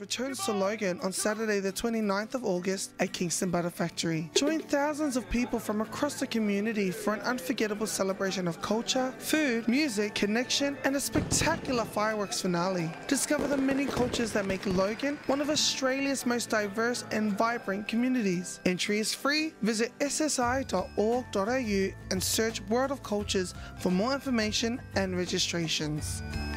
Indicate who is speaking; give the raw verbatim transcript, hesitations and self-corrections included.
Speaker 1: returns to Logan on Saturday the twenty-ninth of August at Kingston Butter Factory. Join thousands of people from across the community for an unforgettable celebration of culture, food, music, connection, and a spectacular fireworks finale. Discover the many cultures that make Logan one of Australia's most diverse and vibrant communities. Entry is free. Visit s s i dot org dot a u and search World of Cultures for more information and registrations.